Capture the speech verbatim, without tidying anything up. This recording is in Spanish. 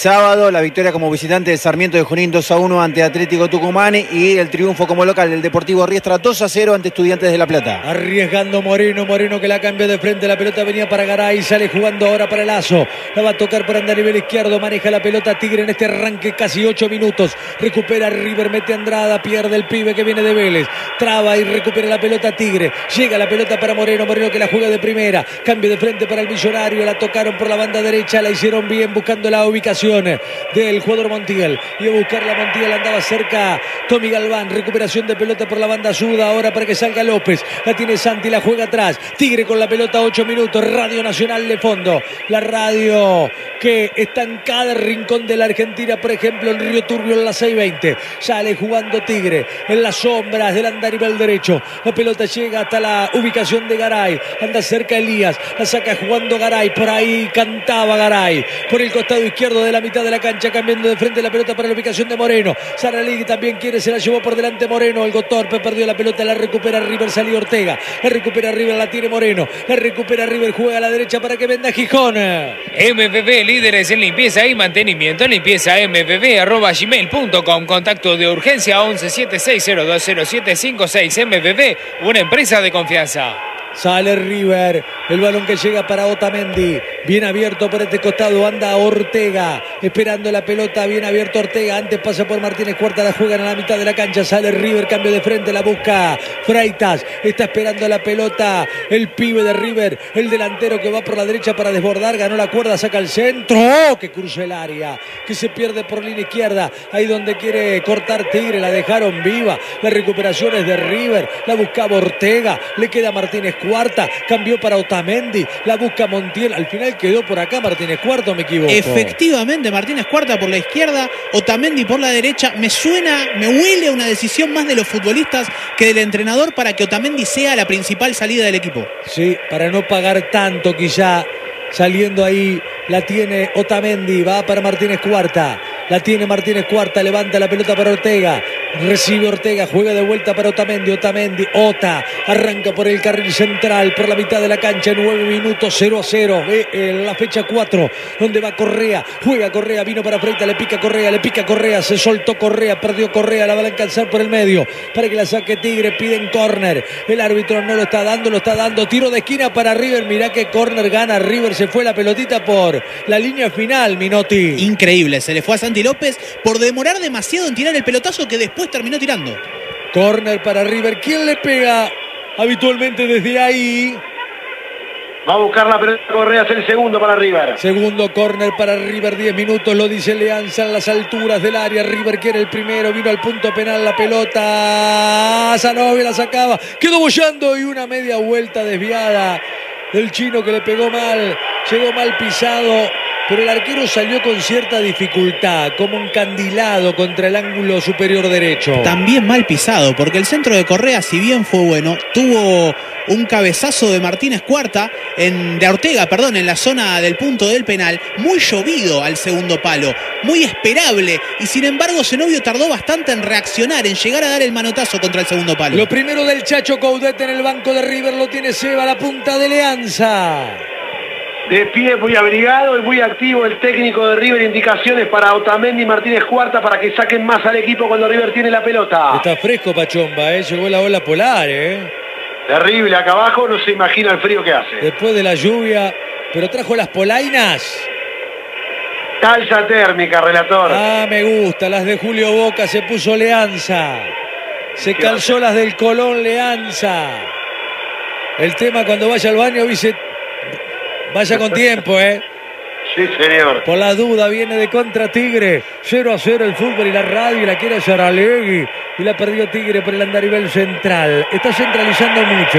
Sábado, la victoria como visitante de Sarmiento de Junín dos a uno ante Atlético Tucumán y el triunfo como local del Deportivo Riestra dos a cero ante Estudiantes de La Plata. Arriesgando Moreno, Moreno que la cambia de frente, la pelota venía para Garay, sale jugando ahora para Lazo, la va a tocar por andar a nivel izquierdo, maneja la pelota Tigre en este arranque casi ocho minutos, recupera River, mete Andrada, pierde el pibe que viene de Vélez, traba y recupera la pelota Tigre, llega la pelota para Moreno, Moreno que la juega de primera, cambio de frente para el Millonario, la tocaron por la banda derecha, la hicieron bien buscando la ubicación del jugador Montiel, y a buscar la Montiel, andaba cerca Tommy Galván, recuperación de pelota por la banda zurda, ahora para que salga López, la tiene Santi, la juega atrás, Tigre con la pelota, ocho minutos, Radio Nacional de fondo, la radio que está en cada rincón de la Argentina, por ejemplo en Río Turbio en la seiscientos veinte, sale jugando Tigre, en las sombras del andarivel derecho, la pelota llega hasta la ubicación de Garay, anda cerca Elías, la saca jugando Garay, por ahí cantaba Garay, por el costado izquierdo de la mitad de la cancha, cambiando de frente la pelota para la ubicación de Moreno, Saralegui también quiere, se la llevó por delante Moreno, el Gotorpe perdió la pelota, la recupera River, salió Ortega, la recupera River, la tiene Moreno, la recupera River, juega a la derecha para que venda Gijón. M V V, líderes en limpieza y mantenimiento, limpieza m v v arroba gmail punto com, contacto de urgencia once setenta y seis cero dos cero siete cinco seis. M V V, una empresa de confianza. Sale River, el balón que llega para Otamendi, bien abierto por este costado, anda Ortega, esperando la pelota, bien abierto Ortega, antes pasa por Martínez Cuarta, la juegan a la mitad de la cancha, sale River, cambio de frente, la busca Freitas, está esperando la pelota, el pibe de River, el delantero que va por la derecha para desbordar, ganó la cuerda, saca el centro, ¡oh! Que cruza el área, que se pierde por línea izquierda, ahí donde quiere cortar Tigre, la dejaron viva, la recuperación es de River, la buscaba Ortega, le queda Martínez Cuarta, cambió para Otamendi, la busca Montiel, al final quedó por acá Martínez Cuarta, ¿o me equivoco? Efectivamente, Martínez Cuarta por la izquierda, Otamendi por la derecha. Me suena, me huele a una decisión más de los futbolistas que del entrenador para que Otamendi sea la principal salida del equipo. Sí, para no pagar tanto quizá, saliendo ahí, la tiene Otamendi, va para Martínez Cuarta, la tiene Martínez Cuarta, levanta la pelota para Ortega, recibe Ortega, juega de vuelta para Otamendi, Otamendi, Ota, arranca por el carril central, por la mitad de la cancha, nueve minutos, cero a cero, eh, eh, la fecha cuatro, donde va Correa, juega Correa, vino para Freitas, le pica Correa, le pica Correa, se soltó Correa, perdió Correa, la van a alcanzar por el medio, para que la saque Tigre, piden córner, el árbitro no lo está dando, lo está dando, tiro de esquina para River, mirá que córner gana River, se fue la pelotita por la línea final, Minotti. Increíble, se le fue a Santi López por demorar demasiado en tirar el pelotazo que después terminó tirando. Córner para River. ¿Quién le pega habitualmente desde ahí? Va a buscar la pelota Correa, es el segundo para River. Segundo córner para River, diez minutos, lo dice Leanza en las alturas del área. River quiere el primero, vino al punto penal la pelota. Zanobia la sacaba, quedó bollando y una media vuelta desviada del chino que le pegó mal, llegó mal pisado. Pero el arquero salió con cierta dificultad, como encandilado contra el ángulo superior derecho. También mal pisado, porque el centro de Correa, si bien fue bueno, tuvo un cabezazo de Martínez Cuarta, en, de Ortega, perdón, en la zona del punto del penal, muy llovido al segundo palo, muy esperable, y sin embargo Zenobio tardó bastante en reaccionar, en llegar a dar el manotazo contra el segundo palo. Lo primero del Chacho Coudet en el banco de River lo tiene Seba, la punta de Leanza. De pie, muy abrigado y muy activo el técnico de River. Indicaciones para Otamendi y Martínez Cuarta para que saquen más al equipo cuando River tiene la pelota. Está fresco Pachomba, ¿eh? Llegó la ola polar, ¿eh? Terrible acá abajo, no se imagina el frío que hace. Después de la lluvia, pero trajo las polainas. Calza térmica, relator. Ah, me gusta, las de Julio Boca se puso Leanza. Se calzó las del Colón Leanza. El tema cuando vaya al baño, dice... Vaya con tiempo, ¿eh? Sí, señor. Por la duda, viene de contra Tigre. cero a cero el fútbol y la radio, y la quiere Saralegui. Y la perdió Tigre por el andarivel central. Está centralizando mucho.